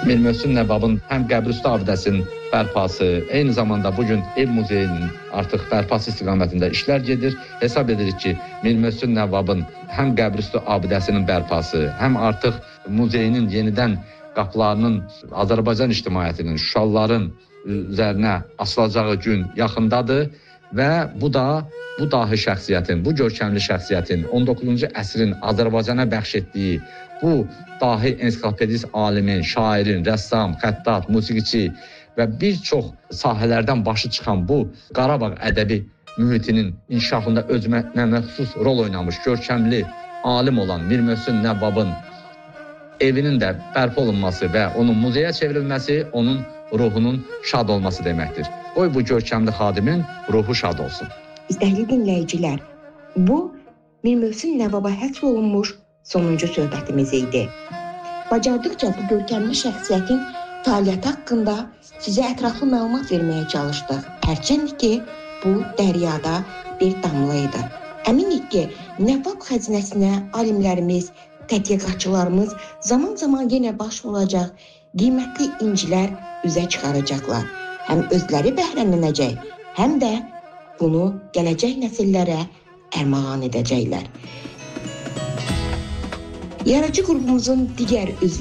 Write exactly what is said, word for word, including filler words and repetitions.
Mir Möhsün Nəvvabın həm qəbrüstü abidəsinin bərpası, eyni zamanda bugün ev muzeyinin artıq bərpası istiqamətində işlər gedir. Hesab edirik ki, Mir Möhsün Nəvvabın həm qəbrüstü abidəsinin bərpası, həm artıq muzeyinin yenidən qapılarının Azərbaycan ictimaiyyətinin, Şuşalıların üzərinə açılacağı gün yaxındadır və bu da bu dahi şəxsiyyətin, bu görkəmli şəxsiyyətin on doqquzuncu əsrin Azərbaycana bəxş etdiyi bu dahi ensiklopedist alimin, şairin, rəssam, xəttat, musiqiçi və bir çox sahələrdən başı çıxan bu Qarabağ ədəbi mühitinin inkişafında özünə məxsus rol oynamış görkəmli alim olan Mir Möhsün Nəvvabın evinin də bərpa olunması və onun muzeyə çevrilməsi onun ruhunun şad olması deməkdir. Qoy bu görkəmli xadimin ruhu şad olsun. İstəkli dinləyicilər, bu Mir Möhsün Nəvvaba həsr olunmuş sonuncu söhbətimiz idi. Bacardıqca bu görkəmli şəxsiyyətin fəaliyyəti haqqında sizə ətraflı məlumat verməyə çalışdıq. Hərçənd ki, bu dəryada bir damla idi. Əminik ki, Nəvvab xəzinəsinə alimlərimiz, tədqiqatçılarımız zaman-zaman yenə baş olacaq qiymətli incilər üzə çıxaracaqlar. Həm özləri bəhrələnəcək, həm də bunu gələcək nəsillərə ərmağan edəcəklər. Yaradıcı qrupumuzun digər üzvləri